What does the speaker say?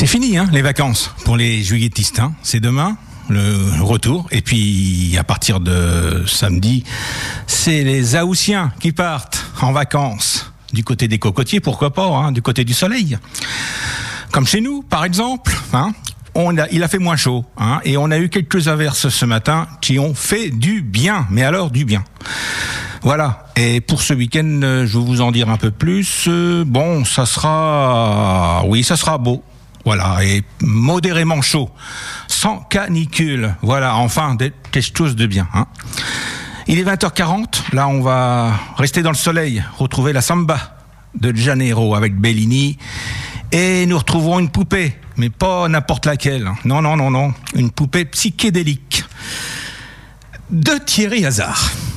C'est fini, hein, les vacances pour les juilletistes. Hein. C'est demain, le retour. Et puis, à partir de samedi, c'est les Haussiens qui partent en vacances. Du côté des cocotiers, pourquoi pas, hein, du côté du soleil. Comme chez nous, par exemple. Hein, il a fait moins chaud. Hein, et on a eu quelques averses ce matin qui ont fait du bien. Mais alors, du bien. Voilà. Et pour ce week-end, je vais vous en dire un peu plus. Bon, ça sera beau. Voilà. Et modérément chaud. Sans canicule. Voilà. Enfin, quelque chose de bien. Hein. Il est 20h40. Là, on va rester dans le soleil. Retrouver la samba de Janeiro avec Bellini. Et nous retrouverons une poupée. Mais pas n'importe laquelle. Non. Une poupée psychédélique. De Thierry Hazard.